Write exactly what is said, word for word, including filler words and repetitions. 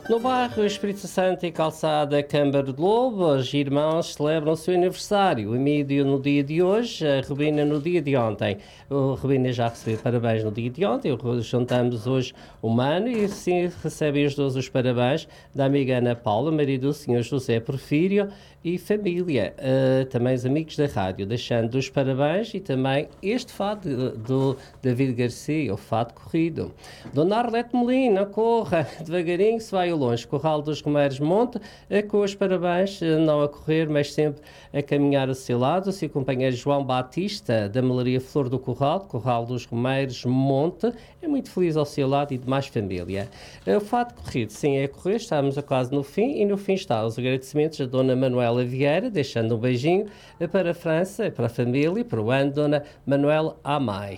No bairro Espírito Santo e Calçada Câmara de Lobo, os irmãos celebram o seu aniversário. O Emílio no dia de hoje, a Rubina no dia de ontem. O Rubina já recebeu parabéns no dia de ontem, juntamos hoje um ano e sim recebem os dois os parabéns da amiga Ana Paula, marido do senhor José Porfírio e família. Uh, também os amigos da rádio, deixando os parabéns e também este fado do David Garcia, o fado corrido. Dona Arlete Molina, corra, devagarinho se vai ao longe. Corral dos Romeiros Monte, com os parabéns, não a correr, mas sempre a caminhar ao seu lado. O seu companheiro João Batista, da Melaria Flor do Corral, Corral dos Romeiros Monte, é muito feliz ao seu lado e de mais família. O fato corrido, sim, é correr, estamos a quase no fim, e no fim está os agradecimentos a Dona Manuela Vieira, deixando um beijinho para a França, para a família, para o ano, Dona Manuela A mais.